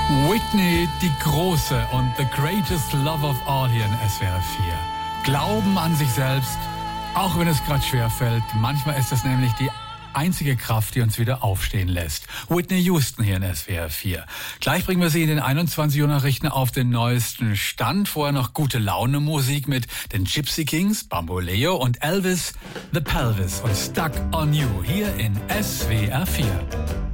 Whitney, die Große und the greatest love of all hier in SWR 4. Glauben an sich selbst, auch wenn es gerade schwer fällt. Manchmal ist das nämlich die einzige Kraft, die uns wieder aufstehen lässt. Whitney Houston hier in SWR 4. Gleich bringen wir Sie in den 21 Uhr Nachrichten auf den neuesten Stand. Vorher noch gute Laune Musik mit den Gypsy Kings, Bamboleo und Elvis, The Pelvis und Stuck on You hier in SWR 4.